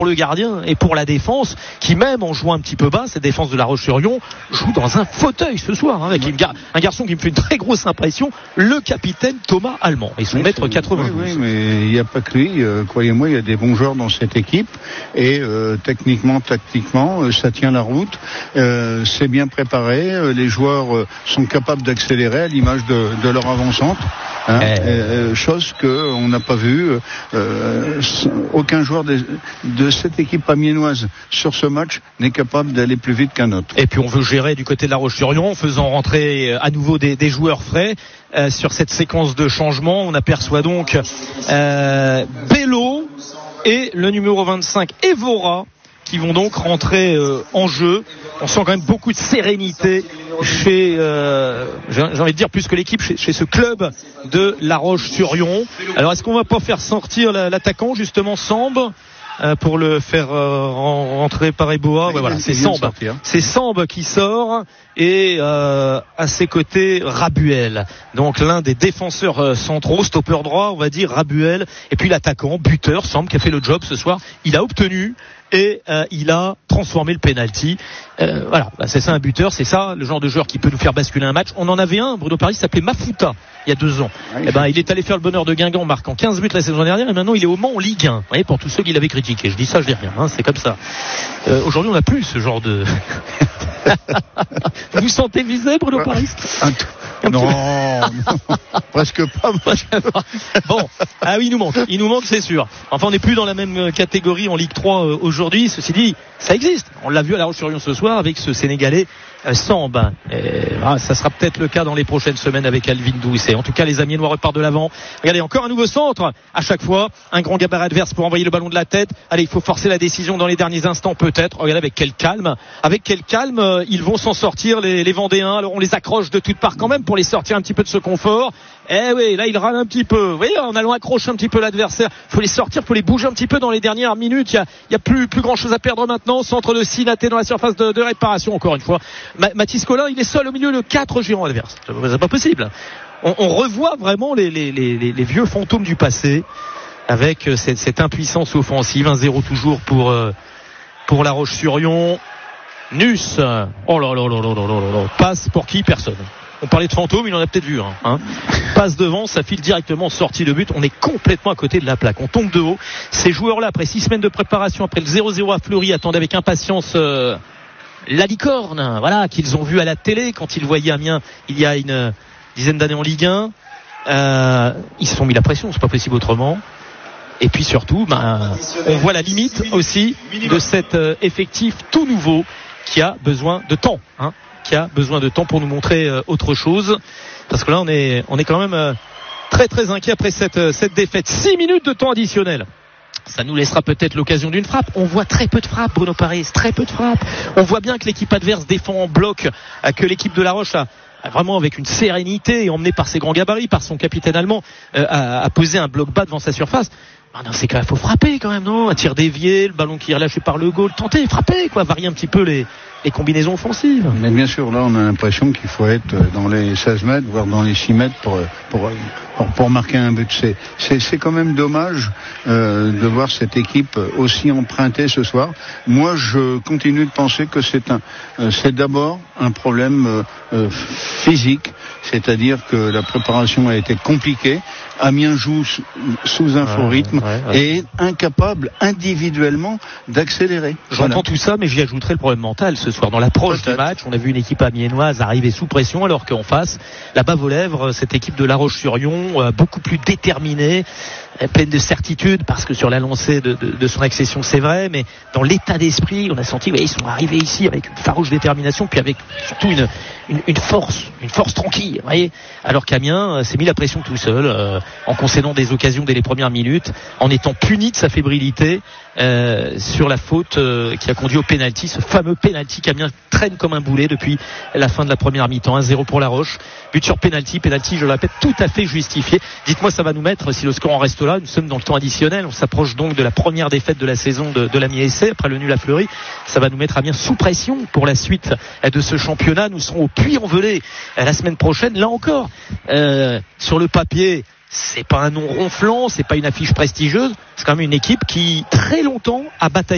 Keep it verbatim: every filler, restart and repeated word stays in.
pour le gardien et pour la défense qui, même en jouant un petit peu bas, cette défense de La Roche-sur-Yon joue dans un fauteuil ce soir, hein, avec une gar- un garçon qui me fait une très grosse impression, le capitaine Thomas Allemand et son oui, mètre quatre-vingt-douze. Oui, oui, mais il n'y a pas que lui, euh, croyez-moi, il y a des bons joueurs dans cette équipe et euh, techniquement, tactiquement, euh, ça tient la route, euh, c'est bien préparé, euh, les joueurs euh, sont capables d'accélérer à l'image de, de leur avant-centre, hein, eh. euh, chose qu'on n'a pas vue, euh, aucun joueur de, de cette équipe amiénoise sur ce match n'est capable d'aller plus vite qu'un autre. Et puis on veut gérer du côté de La Roche-sur-Yon en faisant rentrer à nouveau des, des joueurs frais euh, sur cette séquence de changement. On aperçoit donc euh, Bello et le numéro vingt-cinq Evora qui vont donc rentrer euh, en jeu. On sent quand même beaucoup de sérénité chez, euh, j'ai, j'ai envie de dire plus que l'équipe, chez, chez ce club de La Roche-sur-Yon. Alors est-ce qu'on va pas faire sortir la, l'attaquant justement Samb euh, pour le faire euh, rentrer par Eboa? Ouais, voilà, c'est Samb. C'est Samb qui sort et euh, à ses côtés Rabuel. Donc l'un des défenseurs euh, centraux, stopper droit, on va dire Rabuel. Et puis l'attaquant, buteur, Samb qui a fait le job ce soir. Il a obtenu et euh, il a transformé le penalty. Euh, voilà, bah, c'est ça un buteur, c'est ça le genre de joueur qui peut nous faire basculer un match. On en avait un, Bruno Paris, s'appelait Mafuta il y a deux ans. Oui, et ben il est allé faire le bonheur de Guingamp en marquant quinze buts la saison dernière et maintenant il est au Mans en Ligue un. Vous voyez, pour tous ceux qui l'avaient critiqué. Je dis ça, je dis rien, hein, c'est comme ça. Euh, aujourd'hui, on n'a plus ce genre de. Vous vous sentez visé, Bruno Paris? Un non, non, presque pas. Bon, ah oui, il nous manque, il nous manque, c'est sûr. Enfin, on n'est plus dans la même catégorie en Ligue trois euh, aujourd'hui. Ceci dit, ça existe. On l'a vu à La Roche-sur-Yon ce soir avec ce Sénégalais euh, Samb. Et, ah, ça sera peut-être le cas dans les prochaines semaines avec Alvin Douissé. En tout cas, les Amiénois repartent de l'avant. Regardez, encore un nouveau centre. À chaque fois, un grand gabarit adverse pour envoyer le ballon de la tête. Allez, il faut forcer la décision dans les derniers instants, peut-être. Regardez avec quel calme, avec quel calme euh, ils vont s'en sortir les, les Vendéens. Alors on les accroche de toutes parts quand même pour les sortir un petit peu de ce confort. Eh oui, là il râle un petit peu. Vous voyez, en allant accrocher un petit peu l'adversaire, faut les sortir, faut les bouger un petit peu dans les dernières minutes. Il y a, il y a plus, plus grand chose à perdre maintenant. Centre de Sinaté dans la surface de, de réparation. Encore une fois, Ma, Mathis Collin, il est seul au milieu de quatre gérants adverses. C'est pas possible. On, on revoit vraiment les, les, les, les vieux fantômes du passé avec cette, cette impuissance offensive. un zéro toujours pour euh, pour La Roche-sur-Yon. Nus. Oh là là là là là là là. Passe pour qui? Personne. On parlait de fantôme, il en a peut-être vu un, hein. Passe devant, ça file directement sortie de but. On est complètement à côté de la plaque. On tombe de haut. Ces joueurs-là, après six semaines de préparation, après le zéro zéro à Fleury, attendent avec impatience euh, la licorne, voilà, qu'ils ont vu à la télé quand ils voyaient Amiens il y a une dizaine d'années en Ligue un. Euh, ils se sont mis la pression, c'est pas possible autrement. Et puis surtout, ben, on voit la limite aussi de cet euh, effectif tout nouveau qui a besoin de temps, hein. qui a besoin de temps pour nous montrer euh, autre chose, parce que là on est on est quand même euh, très très inquiet après cette euh, cette défaite. Six minutes de temps additionnel. Ça nous laissera peut-être l'occasion d'une frappe. On voit très peu de frappes, Bruno Paris, très peu de frappes. On voit bien que l'équipe adverse défend en bloc, euh, que l'équipe de La Roche a vraiment avec une sérénité et emmené par ses grands gabarits, par son capitaine allemand, euh, a, a posé un bloc bas devant sa surface. Ah non, c'est quand même, faut frapper quand même, non? Un tir dévié, le ballon qui est relâché par le goal, tenter, frapper, quoi, varier un petit peu les, les combinaisons offensives. Mais bien sûr, là, on a l'impression qu'il faut être dans les seize mètres, voire dans les six mètres pour, pour, pour, pour marquer un but. C'est, c'est, c'est quand même dommage, euh, de voir cette équipe aussi empruntée ce soir. Moi, je continue de penser que c'est un, euh, c'est d'abord un problème, euh, euh, physique. C'est-à-dire que la préparation a été compliquée. Amiens joue sous, sous un faux rythme ouais, ouais. et est incapable individuellement d'accélérer. J'entends voilà. tout ça, mais j'y ajouterai le problème mental ce soir. Dans l'approche Peut-être. du match, on a vu une équipe amiénoise arriver sous pression, alors qu'en face, la bave aux lèvres, cette équipe de La Roche-sur-Yon, euh, beaucoup plus déterminée, pleine de certitude, parce que sur la lancée de, de, de son accession, c'est vrai, mais dans l'état d'esprit, on a senti, ouais, ils sont arrivés ici avec une farouche détermination, puis avec surtout une, une, une force, une force tranquille, vous voyez. Alors qu'Amiens euh, s'est mis la pression tout seul, euh, en concédant des occasions dès les premières minutes, en étant puni de sa fébrilité euh, sur la faute euh, qui a conduit au pénalty, ce fameux pénalty qu'Amiens traîne comme un boulet depuis la fin de la première mi-temps. un zéro pour La Roche, but sur pénalty, pénalty, je le répète, tout à fait justifié. Dites-moi, ça va nous mettre, si le score en reste là, nous sommes dans le temps additionnel, on s'approche donc de la première défaite de la saison de, de l'Amiens S C après le nul à Fleury. Ça va nous mettre Amiens sous pression pour la suite de ce championnat. Nous serons au Puy-en-Velay la semaine prochaine. Là encore, euh, sur le papier, c'est pas un nom ronflant, c'est pas une affiche prestigieuse, c'est quand même une équipe qui très longtemps a bataillé